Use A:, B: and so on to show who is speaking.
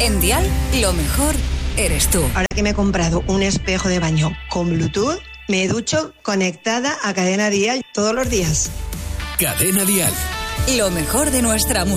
A: En Dial, lo mejor eres tú.
B: Ahora que me he comprado un espejo de baño con Bluetooth, me ducho conectada a Cadena Dial todos los días.
C: Cadena Dial.
A: Lo mejor de nuestra música.